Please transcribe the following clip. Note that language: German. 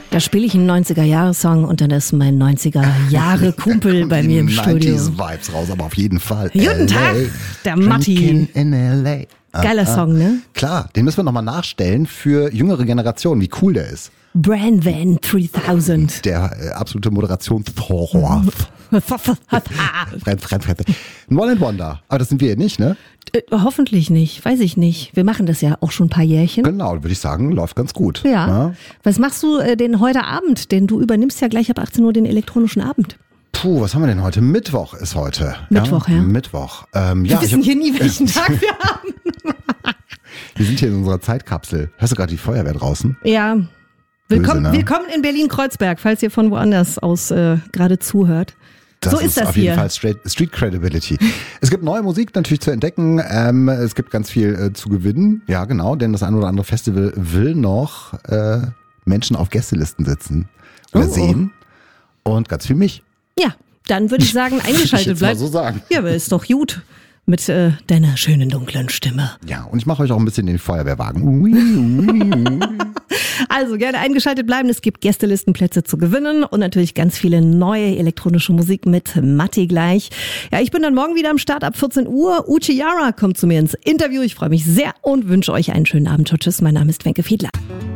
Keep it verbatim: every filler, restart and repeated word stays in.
Da spiele ich einen neunziger-Jahre-Song und dann ist mein neunziger-Jahre-Kumpel bei mir im Studio. neunziger-Vibes raus, aber auf jeden Fall. Guten Tag, der Matti. In L A. Geiler ah, Song, ne? Klar, den müssen wir nochmal nachstellen für jüngere Generationen, wie cool der ist. Brand Van dreitausend. Der äh, absolute Moderationstorf. fremd, fremd, fremd. Ein One and Wonder. Aber das sind wir ja nicht, ne? Äh, hoffentlich nicht, weiß ich nicht. Wir machen das ja auch schon ein paar Jährchen. Genau, würde ich sagen, läuft ganz gut. Ja. ja. Was machst du äh, denn heute Abend? Denn du übernimmst ja gleich ab achtzehn Uhr den elektronischen Abend. Puh, was haben wir denn heute? Mittwoch ist heute. Mittwoch, ja. ja. Mittwoch. Ähm, wir ja, wissen hab, hier nie, welchen Tag wir haben. Wir sind hier in unserer Zeitkapsel. Hörst du gerade die Feuerwehr draußen? Ja. Willkommen, Böse, ne? willkommen in Berlin-Kreuzberg, falls ihr von woanders aus äh, gerade zuhört. Das so ist, ist das auf hier. jeden Fall Street, Street Credibility. Es gibt neue Musik natürlich zu entdecken. Ähm, es gibt ganz viel äh, zu gewinnen. Ja, genau, denn das ein oder andere Festival will noch äh, Menschen auf Gästelisten sitzen oder oh. sehen. Und ganz viel mich. Ja, dann würde ich sagen, eingeschaltet bleiben. so sagen. Ja, aber ist doch gut. Mit äh, deiner schönen dunklen Stimme. Ja, und ich mache euch auch ein bisschen den Feuerwehrwagen. Also gerne eingeschaltet bleiben. Es gibt Gästelistenplätze zu gewinnen und natürlich ganz viele neue elektronische Musik mit Matti gleich. Ja, ich bin dann morgen wieder am Start ab vierzehn Uhr. Uche Yara kommt zu mir ins Interview. Ich freue mich sehr und wünsche euch einen schönen Abend. Tschüss, mein Name ist Wenke Fiedler.